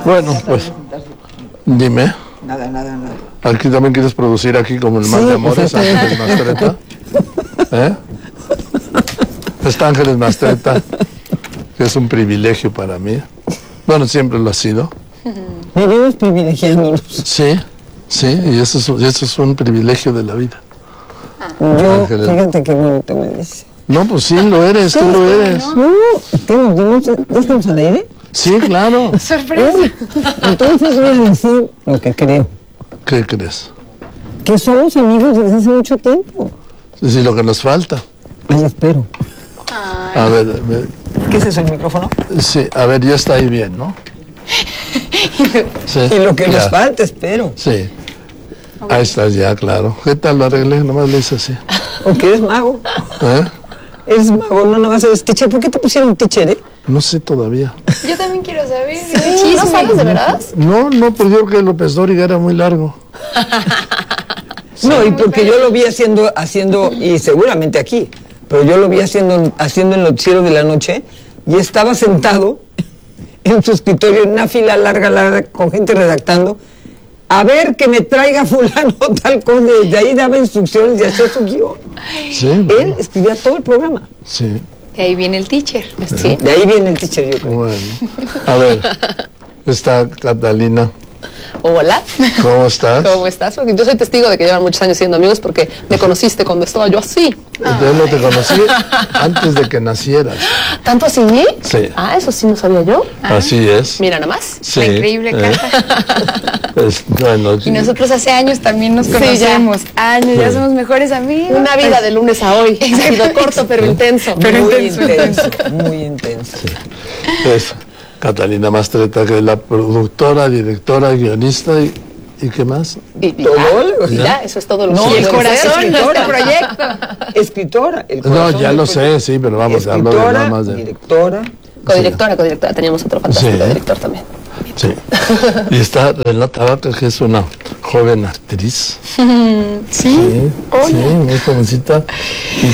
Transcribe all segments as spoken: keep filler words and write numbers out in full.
Bueno, pues, dime. Nada, nada, nada. ¿Aquí también quieres producir aquí como el Mal Sí, de Amores, pues, Ángeles Mastreta? ¿Eh? Está Ángeles Mastreta, que es un privilegio para mí. Bueno, siempre lo ha sido. Vivimos privilegiándonos. Sí, sí, y eso es, eso es un privilegio de la vida. Yo, Ángeles. fíjate qué bonito me dice. No, pues sí, lo eres, tú lo eres. No, ¿qué nos dimos? ¿Ya estamos al aire? Sí, claro. ¡Sorpresa! Uy, entonces voy a decir lo que creo. ¿Qué crees? Que somos amigos desde hace mucho tiempo. Sí, sí, lo que nos falta. Ay, espero. A ver, a ver, ¿Qué es eso, el micrófono? sí, a ver, ya está ahí bien, ¿no? Sí, Y lo que ya. nos falta, espero. Sí. Ahí estás ya, claro. ¿Qué tal lo arreglé? Nomás le hice así. Porque eres mago. ¿Eh? Eres mago, no nada más eres teacher. ¿Por qué te pusieron teacher, eh? No sé todavía. Yo también quiero saber. Sí, ¿no sabes de verdad? No, no, pero yo creo que López Dóriga era muy largo. No, y porque yo lo vi haciendo, haciendo, y seguramente aquí, pero yo lo vi haciendo, haciendo el noticiero de la noche, y estaba sentado en su escritorio en una fila larga, larga, con gente redactando, a ver que me traiga fulano tal cosa, y de ahí daba instrucciones y hacía su guión. Sí. Él escribía todo el programa. Sí. Y ahí viene el teacher. Sí. De ahí viene el teacher, yo creo. Bueno. A ver, está Catalina. Hola. ¿Cómo estás? ¿Cómo estás? Porque yo soy testigo de que llevan muchos años siendo amigos porque me conociste cuando estaba yo así. Yo no te conocí antes de que nacieras. ¿Tanto así? Sí. Ah, eso sí no sabía yo. Así es. Mira nomás. Sí. La increíble eh. Cata. Es- bueno, Y nosotros hace años también nos Sí, ya. conocemos. años, ya Sí. somos mejores amigos. Una vida de lunes a hoy. Ha sido corto pero intenso. Pero muy intenso, intenso, muy intenso. es Catalina Mastreta, que es la productora, directora, guionista y, ¿y qué más? Y, y Todo ya, lo- y ya, eso es todo lo No, que Y el puede ser. corazón de este escritora. proyecto. Escritora. El No, corazón ya del lo sé, proyecto. sí, pero vamos, hablo de Escritora, nada más de... directora. Codirectora, codirectora. Teníamos otro fantástico Sí. director también. Sí. Y está Renata Vaca, que es una joven actriz. Sí, sí, muy jovencita. Y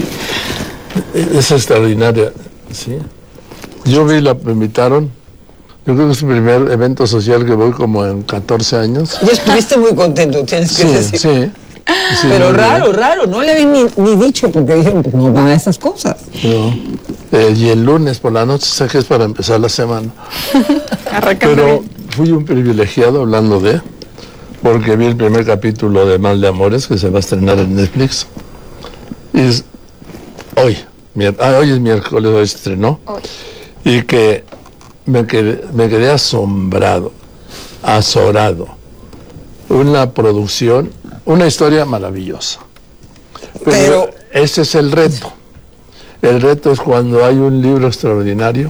que es extraordinaria. Sí. Yo vi, la me invitaron. Yo creo que es el primer evento social que voy como en catorce años. Ya estuviste muy contento, tienes que Sí, decir. sí. Sí, Pero muy bien. raro, raro, no le habían ni, ni dicho porque dijeron, pues no van a esas cosas. No. Eh, y el lunes por la noche, sé que es para empezar la semana. Arrancando Pero bien. fui un privilegiado hablando de, porque vi el primer capítulo de Mal de Amores que se va a estrenar en Netflix. Y es hoy, mier- ah, hoy es miércoles, hoy se estrenó. Hoy. Y que me quedé, me quedé asombrado, azorado. Una producción, una historia maravillosa. Pero, Pero- ese es el reto. El reto es cuando hay un libro extraordinario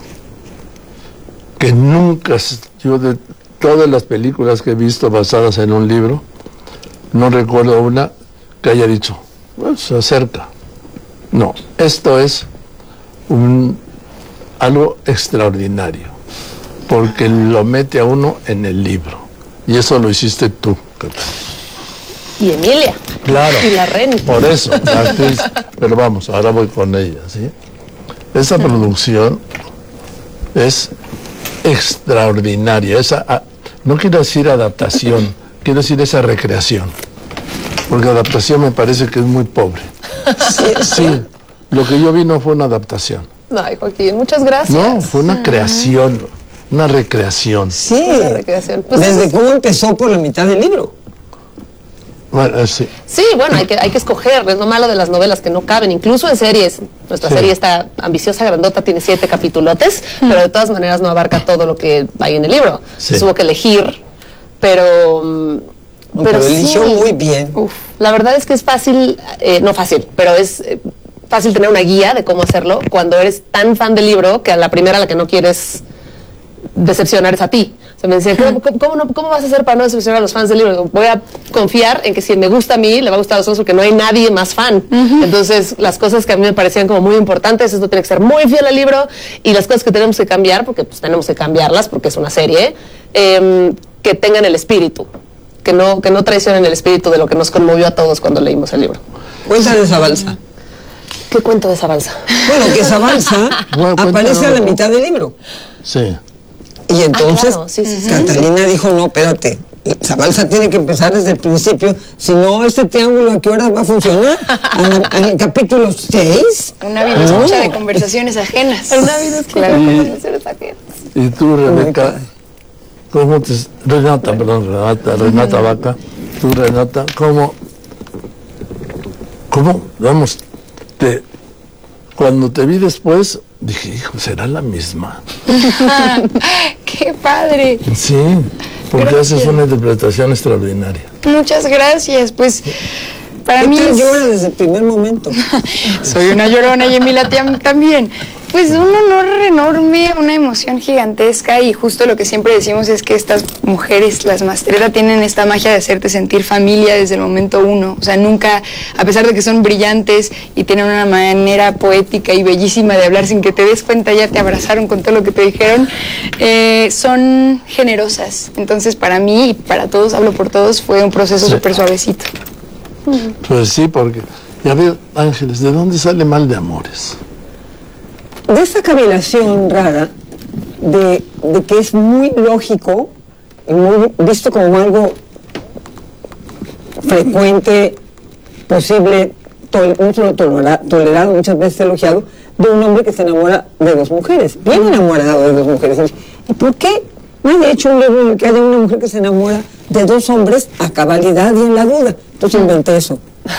que nunca, s- yo de todas las películas que he visto basadas en un libro, no recuerdo una que haya dicho, "Bueno, se acerca". No, esto es un, algo extraordinario, porque lo mete a uno en el libro. Y eso lo hiciste tú, Cata. Y Emilia. Claro. Y la Ren. Por eso, la actriz. Pero vamos, ahora voy con ella, ¿sí? Esa producción es extraordinaria. Esa, a- no quiero decir adaptación, quiero decir esa recreación. Porque adaptación me parece que es muy pobre. Sí, lo que yo vi no fue una adaptación. Ay, Joaquín, muchas gracias. No, fue una creación, una recreación. Sí, Una recreación. Pues desde eso- cómo empezó por la mitad del libro. Bueno, eh, sí. Sí, bueno, hay que, hay que escoger, es lo malo de las novelas que no caben, incluso en series. Nuestra Sí. serie está ambiciosa, grandota, tiene siete capitulotes, pero de todas maneras no abarca todo lo que hay en el libro. Sí. Se hubo que elegir, pero... mm, No, pero eligió muy bien. Uf, la verdad es que es fácil, eh, no fácil, pero es eh, fácil tener una guía de cómo hacerlo cuando eres tan fan del libro que a la primera a la que no quieres decepcionar es a ti. O sea, me decían, ¿cómo, cómo, cómo no- cómo vas a hacer para no decepcionar a los fans del libro? Digo, voy a confiar en que si me gusta a mí, le va a gustar a los otros porque no hay nadie más fan. Entonces, las cosas que a mí me parecían como muy importantes, esto tiene que ser muy fiel al libro, y las cosas que tenemos que cambiar, porque pues tenemos que cambiarlas, porque es una serie, eh, que tengan el espíritu, que no, que no traicionen el espíritu de lo que nos conmovió a todos cuando leímos el libro. Cuéntale esa balsa. ¿Qué cuento de esa balsa? Bueno, que esa balsa Bueno, aparece a la cuéntanos. mitad del libro. Sí. Y entonces claro, sí, sí, sí. Catalina dijo, no, espérate, esa balsa tiene que empezar desde el principio, si no, este triángulo, ¿a qué horas va a funcionar? ¿En el capítulo seis? Una vida escucha de conversaciones ajenas. Una vida es Claro. Y, y tú, Rebeca, ¿cómo te... Renata, perdón, Renata, Renata Vaca, tú, Renata, ¿cómo... ¿Cómo? Vamos, te... Cuando te vi después, dije, hijo, ¿será la misma? ¡Qué padre! Sí, porque Gracias. haces una interpretación extraordinaria. Muchas gracias. Pues para ¿Qué mí tal es- llora desde el primer momento? soy una llorona y Emilia tam- también. Pues un honor enorme, una emoción gigantesca y justo lo que siempre decimos es que estas mujeres, las Mastretta, tienen esta magia de hacerte sentir familia desde el momento uno. O sea, nunca, a pesar de que son brillantes y tienen una manera poética y bellísima de hablar sin que te des cuenta, ya te abrazaron con todo lo que te dijeron, eh, son generosas. Entonces, para mí y para todos, hablo por todos, fue un proceso Sí. súper suavecito. Pues sí, porque... Y a ver, Ángeles, ¿de dónde sale Mal de Amores? De esta cavilación rara, de, de que es muy lógico, y muy visto como algo frecuente, posible, tol- no solo tolera- tolerado, muchas veces elogiado, de un hombre que se enamora de dos mujeres, bien enamorado de dos mujeres. ¿Y por qué no he hecho un libro en el que haya una mujer que se enamora de dos hombres a cabalidad y en la duda? Entonces inventé eso.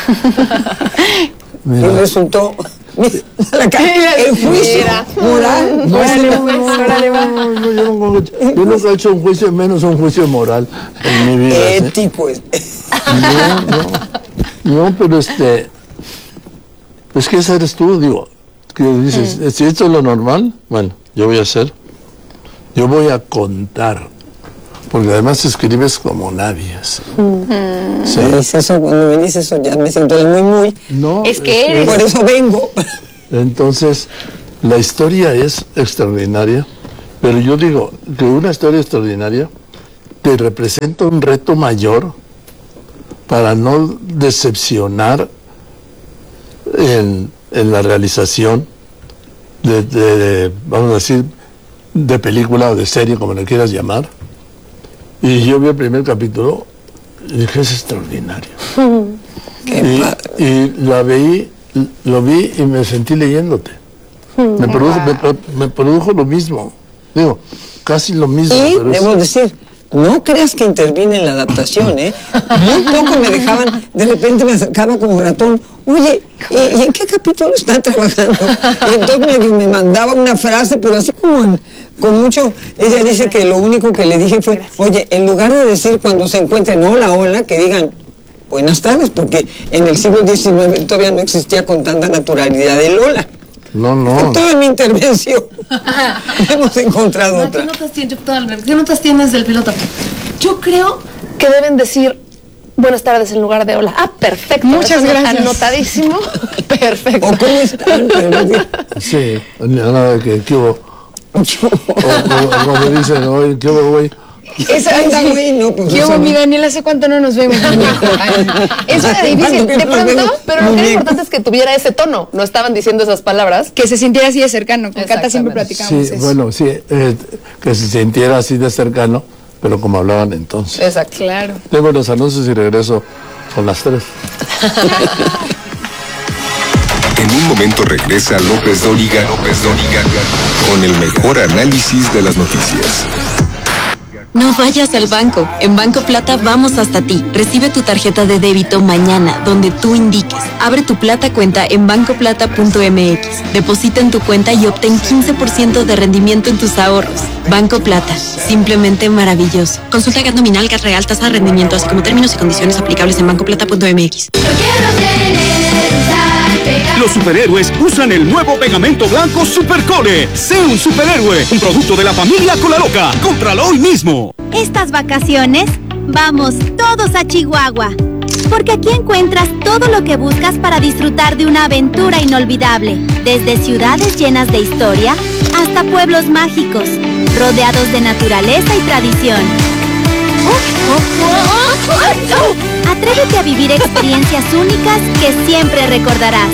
Y Mira. resultó... la ca- el juicio Mira. moral. No, Órale, no, pues, no, órale, no, no, no, yo nunca he hecho- yo nunca he hecho un juicio, menos un juicio moral en mi vida. ¿sí? Ético es. No, no, no, pero este, es que ese eres tú, digo, que dices, si esto es lo normal, bueno, yo voy a hacer, yo voy a contar, porque además escribes como nadie. ¿sí? Sí. Me dice eso, cuando me dice eso ya me siento de muy muy. No, Es que eres- Por eso vengo. Entonces, la historia es extraordinaria, pero yo digo que una historia extraordinaria te representa un reto mayor para no decepcionar en, en la realización de, de- de, vamos a decir, de película o de serie, como le quieras llamar. Y yo vi el primer capítulo y dije, es extraordinario. Y, y la veí, lo vi y me sentí leyéndote. Me produjo, me, me produjo lo mismo. Digo, casi lo mismo. Y pero es- debo decir, no creas que intervine en la adaptación, ¿eh? Muy poco me dejaban, de repente me acercaba como ratón, oye, ¿y, y en qué capítulo están trabajando? Y entonces medio me mandaba una frase, pero así como en- con mucho, ella dice que lo único que le dije fue, oye, en lugar de decir cuando se encuentren hola, hola, que digan buenas tardes, porque en el siglo diecinueve todavía no existía con tanta naturalidad el hola. no, no. En toda mi intervención hemos encontrado No, otra. ¿qué notas tienes? Yo, todo al revés. ¿Qué notas tienes del piloto? Yo creo que deben decir buenas tardes en lugar de hola. Ah, perfecto. Muchas Eso gracias. Anotadísimo. Perfecto. ¿O cómo están? Pero no digo, Sí, nada de que, ¿qué hubo? O, o- o me dicen, oye, ¿qué hubo, güey? Esa Anda, sí. güey, no, pues ¿Qué eso hubo, no. mi Daniel? ¿Hace cuánto no nos vemos, muñeco? Eso era difícil. ¿Cuánto De que nos vemos? pronto, pero lo que era Muñeco. importante es que tuviera ese tono. No estaban diciendo esas palabras. Que se sintiera así de cercano. Con Cata siempre Exactamente. platicamos Sí, eso. bueno, sí, eh, que se sintiera así de cercano, pero como hablaban entonces. Exacto. Claro. Tengo los anuncios y regreso con las tres. En un momento regresa López Dóriga, López Dóriga, con el mejor análisis de las noticias. No vayas al banco. En Banco Plata vamos hasta ti. Recibe tu tarjeta de débito mañana, donde tú indiques. Abre tu Plata cuenta en banco plata punto m x. Deposita en tu cuenta y obtén quince por ciento de rendimiento en tus ahorros. Banco Plata. Simplemente maravilloso. Consulta G A T nominal, G A T real, tasa de rendimiento, así como términos y condiciones aplicables en banco plata punto m x. Los superhéroes usan el nuevo pegamento blanco Supercole. Sé un superhéroe, un producto de la familia Cola Loca. Cómpralo hoy mismo. Estas vacaciones, vamos todos a Chihuahua, porque aquí encuentras todo lo que buscas para disfrutar de una aventura inolvidable, desde ciudades llenas de historia hasta pueblos mágicos, rodeados de naturaleza y tradición. Atrévete a vivir experiencias únicas que siempre recordarás.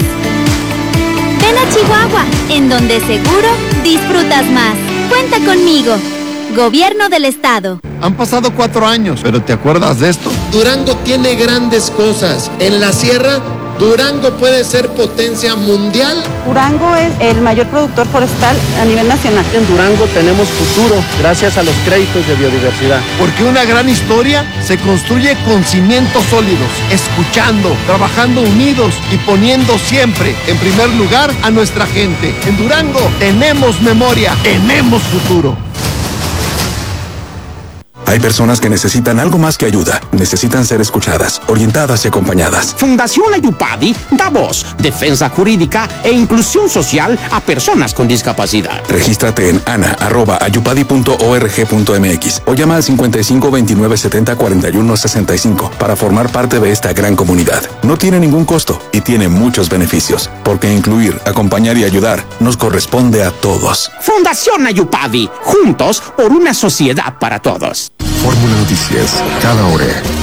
Ven a Chihuahua, en donde seguro disfrutas más. Cuenta conmigo. Gobierno del Estado. Han pasado cuatro años, pero ¿te acuerdas de esto? Durango tiene grandes cosas. En la sierra, Durango puede ser potencia mundial. Durango es el mayor productor forestal a nivel nacional. En Durango tenemos futuro gracias a los créditos de biodiversidad. Porque una gran historia se construye con cimientos sólidos, escuchando, trabajando unidos y poniendo siempre en primer lugar a nuestra gente. En Durango tenemos memoria, tenemos futuro. Hay personas que necesitan algo más que ayuda. Necesitan ser escuchadas, orientadas y acompañadas. Fundación Ayupadi da voz, defensa jurídica e inclusión social a personas con discapacidad. Regístrate en ana arroba ayupadi punto org punto mx o llama al cincuenta y cinco veintinueve setenta cuarenta y uno sesenta y cinco para formar parte de esta gran comunidad. No tiene ningún costo y tiene muchos beneficios, porque incluir, acompañar y ayudar nos corresponde a todos. Fundación Ayupadi, juntos por una sociedad para todos. Fórmula Noticias, cada hora.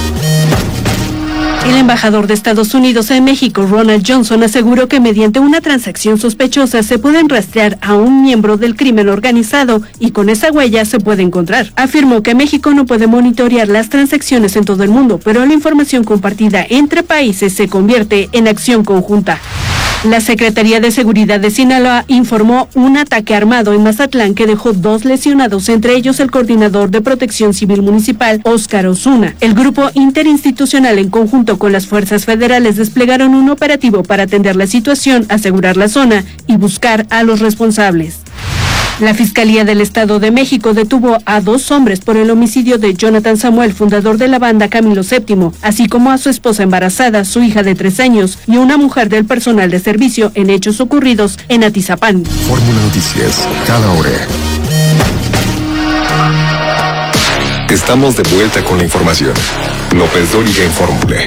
El embajador de Estados Unidos en México, Ronald Johnson, aseguró que mediante una transacción sospechosa se pueden rastrear a un miembro del crimen organizado y con esa huella se puede encontrar. Afirmó que México no puede monitorear las transacciones en todo el mundo, pero la información compartida entre países se convierte en acción conjunta. La Secretaría de Seguridad de Sinaloa informó un ataque armado en Mazatlán que dejó dos lesionados, entre ellos el coordinador de Protección Civil Municipal, Óscar Osuna. El grupo interinstitucional, en conjunto con las fuerzas federales, desplegaron un operativo para atender la situación, asegurar la zona y buscar a los responsables. La Fiscalía del Estado de México detuvo a dos hombres por el homicidio de Jonathan Samuel, fundador de la banda Camilo séptimo, así como a su esposa embarazada, su hija de tres años y una mujer del personal de servicio en hechos ocurridos en Atizapán. Fórmula Noticias, cada hora. Estamos de vuelta con la información. López Dóriga en Fórmula.